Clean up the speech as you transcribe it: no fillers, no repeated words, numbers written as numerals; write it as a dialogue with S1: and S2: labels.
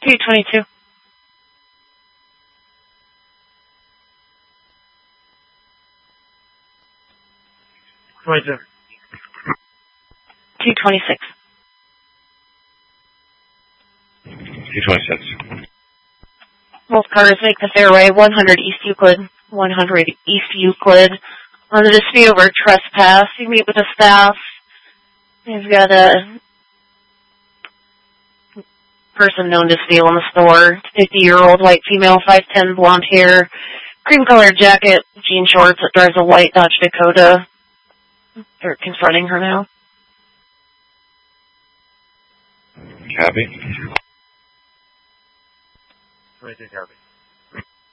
S1: 222.
S2: 22.
S1: 226.
S3: 226.
S1: Both cars make the fairway. 100 East Euclid. 100 East Euclid. On the dispute over trespass, you meet with the staff. You've got a person known to steal in the store. 50-year-old white female, 5'10", blonde hair, cream-colored jacket, jean shorts that drives a white Dodge Dakota. They're confronting her now.
S3: Copy.
S2: 22 copy.